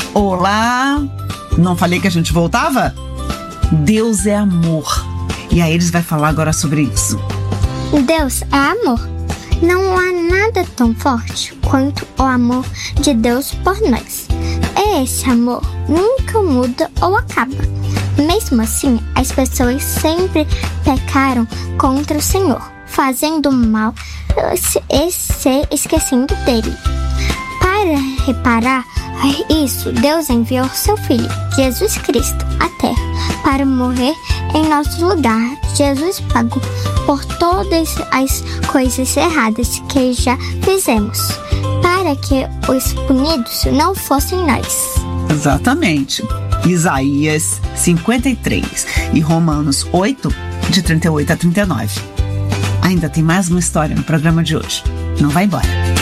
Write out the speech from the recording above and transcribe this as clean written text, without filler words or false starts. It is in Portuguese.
Olá! Não falei que a gente voltava? Deus é amor. E a Elis vai falar agora sobre isso. Deus é amor. Não há nada tão forte quanto o amor de Deus por nós. E esse amor nunca muda ou acaba. Mesmo assim, as pessoas sempre pecaram contra o Senhor, fazendo mal e se esquecendo dele. Para reparar isso, Deus enviou seu Filho, Jesus Cristo, à Terra, para morrer em nosso lugar. Jesus pagou por todas as coisas erradas que já fizemos, para que os punidos não fossem nós. Exatamente. Isaías 53 e Romanos 8, de 38 a 39. Ainda tem mais uma história no programa de hoje. Não vai embora.